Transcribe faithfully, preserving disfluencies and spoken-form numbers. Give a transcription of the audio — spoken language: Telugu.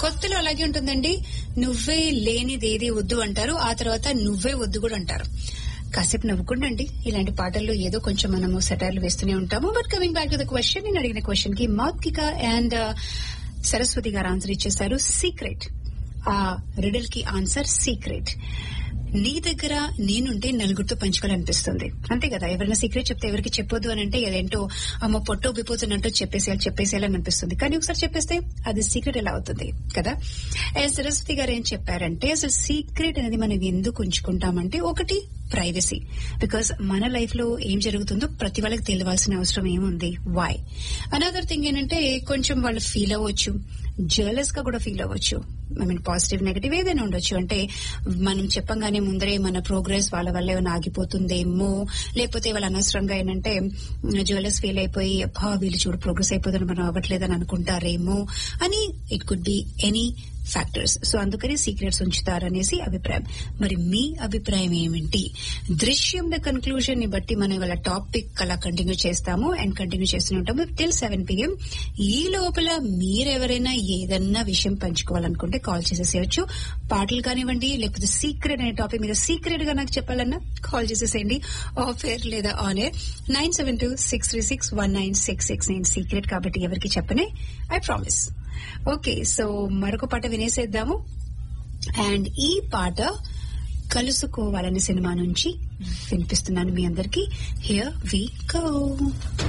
కొత్తలో అలాగే ఉంటుందండి. నువ్వే లేనిదేది వద్దు అంటారు, ఆ తర్వాత నువ్వే వద్దు కూడా అంటారు. కాసేపు నవ్వుకుండండి, ఇలాంటి పాటల్లో ఏదో కొంచెం మనము సెటైర్లు వేస్తూనే ఉంటాము. But coming back to the question, నేను అడిగిన క్వశ్చన్ కి మౌత్కిక అండ్ సరస్వతి గారు ఆన్సర్ ఇచ్చేశారు సీక్రెట్. ఆ రిడల్ కి ఆన్సర్ సీక్రెట్. నీ దగ్గర నేనుంటే నలుగురితో పంచుకోవాలనిపిస్తుంది, అంతే కదా. ఎవరైనా సీక్రెట్ చెప్తే ఎవరికి చెప్పొద్దు అని అంటే అదేంటో అమ్మ పొట్ట ఉబ్బిపోతున్నట్టు చెప్పేసేయాలి చెప్పేసేయాలని అనిపిస్తుంది. కానీ ఒకసారి చెప్పేస్తే అది సీక్రెట్ ఎలా అవుతుంది కదా. సరస్వతి గారు ఏం చెప్పారంటే అసలు సీక్రెట్ అనేది మనం ఎందుకు ఉంచుకుంటామంటే, ఒకటి ప్రైవసీ, బికాస్ మన లైఫ్ లో ఏం జరుగుతుందో ప్రతి వాళ్ళకి తెలియాల్సిన అవసరం ఏముంది, వై. అనదర్ థింగ్ ఏంటంటే కొంచెం వాళ్ళు ఫీల్ అవ్వచ్చు, జర్లెస్ గా కూడా ఫీల్ అవ్వచ్చు. ఐ మీన్ పాజిటివ్ నెగటివ్ ఏదైనా ఉండొచ్చు. అంటే మనం చెప్పంగానే ముందరే మన ప్రోగ్రెస్ వాళ్ళ వల్ల ఏమైనా ఆగిపోతుందేమో, లేకపోతే వాళ్ళు అనవసరంగా ఏంటంటే జర్లెస్ ఫీల్ అయిపోయి అబ్బా వీళ్ళు చూడు ప్రోగ్రెస్ అయిపోతుంది మనం అవ్వట్లేదని అనుకుంటారేమో అని. It could be any factors. So అందుకని సీక్రెట్స్ ఉంచుతారనేసి అభిప్రాయం. మరి మీ అభిప్రాయం ఏమిటి? దృశ్యం ద కన్క్లూజన్ ని బట్టి మనం ఇవాళ టాపిక్ అలా కంటిన్యూ చేస్తాము అండ్ కంటిన్యూ చేస్తూనే ఉంటాము టిల్ సెవెన్ పిఎం. ఈ లోపల మీరెవరైనా ఏదన్నా విషయం పంచుకోవాలనుకుంటే కాల్ చేసేసేయచ్చు. పాటలు కానివ్వండి, లేకపోతే సీక్రెట్ అనే టాపిక్ మీద సీక్రెట్ గా నాకు చెప్పాలన్నా కాల్ చేసేసేయండి. ఆఫ్ ఎయిర్ లేదా on air nine seven two six three six one nine six six nine. Secret కాబట్టి ఎవరికి చెప్పనే, ఐ ప్రామిస్. ఓకే, సో మరొక పాట వినేసేద్దాము. అండ్ ఈ పాట కలుసుకోవాలనే సినిమా నుంచి వినిపిస్తున్నాను మీ అందరికి. Here we go.